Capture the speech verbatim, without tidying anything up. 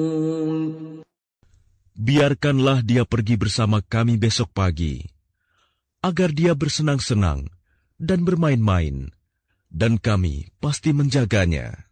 Biarkanlah dia pergi bersama kami besok pagi, agar dia bersenang-senang dan bermain-main, dan kami pasti menjaganya.